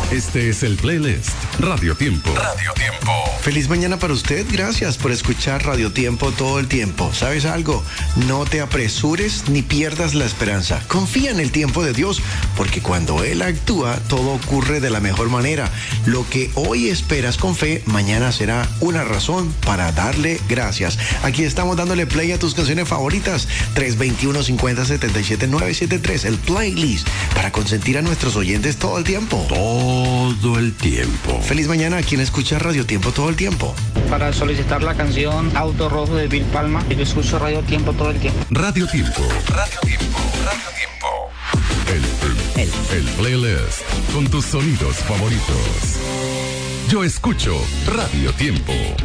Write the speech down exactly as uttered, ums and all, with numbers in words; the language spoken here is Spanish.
Este es el playlist Radio Tiempo. Radio Tiempo. Feliz mañana para usted. Gracias por escuchar Radio Tiempo todo el tiempo. ¿Sabes algo? No te apresures ni pierdas la esperanza. Confía en el tiempo de Dios, porque cuando Él actúa, todo ocurre de la mejor manera. Lo que hoy esperas con fe, mañana será una razón para darle gracias. Aquí estamos dándole play a tus canciones favoritas. tres dos uno, cinco cero, siete siete nueve siete tres, el playlist, para consentir a nuestros oyentes todo el tiempo. Todo el tiempo. Feliz mañana a quien escucha Radio Tiempo todo el tiempo. Para solicitar la canción Auto Rojo de Bill Palma, yo escucho Radio Tiempo todo el tiempo. Radio Tiempo. Radio Tiempo. Radio Tiempo. El, el, el, el playlist con tus sonidos favoritos. Yo escucho Radio Tiempo.